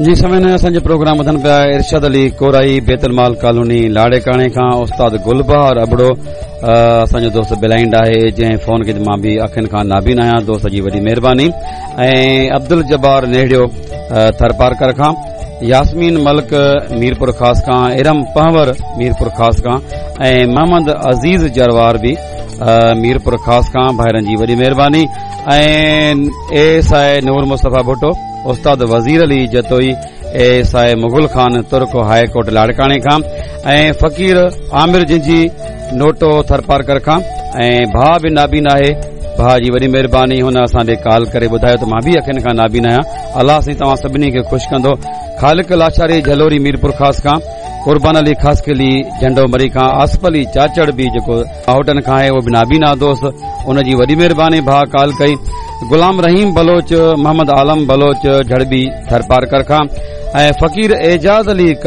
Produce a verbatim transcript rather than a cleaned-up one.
जी समय असांजो प्रोग्राम ॿुधनि पिया इरशाद अली कोराई बेतलमाल कॉलोनी लाड़ेकाणे खां उस्ताद गुलबहार अबड़ो असांजो दोस्त बिलाइंड आहे जंहिं फोन खे मां बि अखियुनि खां नाबीन आहियां। दोस्त जी वॾी महिरबानी। ऐं अब्दुल जब्बार नेहड़ियो थरपारकर खां, यास्मीन मलिक मीरपुर खास खां, इरम पहवर मीरपुर खास खां ऐं मोहम्मद अज़ीज़ जरवार बि मीरपुर खास खां। भाइरनि जी वॾी महिरबानी। ऐं ए साए नूर मुस्तफ़ा भुट्टो, उस्ताद वज़ीर अली जतोई, ए साए मुगल खान तुर्क हाई कोर्ट लाड़काणे खां ऐं फ़कीर आमिर जिंजी नोटो थरपारकर खां ऐं भाउ बि नाबीन आहे। भाउ जी वॾी महिरबानी। हुन असां ॾे कॉल करे ॿुधायो त मां बि अखियुनि खां नाबीन आहियां। अलाह साईं तव्हां सभिनी खे ख़ुशि कंदो। ख़ालिक लाचारी झलोरी मीरपुर ख़ास खां, कुर्बान अली ख़ासकिली झंडो मरी खां, आसफ अली चाचड़ बि जेको माहौटनि खां आहे उहो बि नाबीन आहे दोस्त, उनजी वॾी महिरबानी। भाउ कॉल कई। गुलाम रहीम बलोच, मोहम्मद आलम बलोच झड़बी थरपारकर खां ऐं फ़कीर एजाज़ अली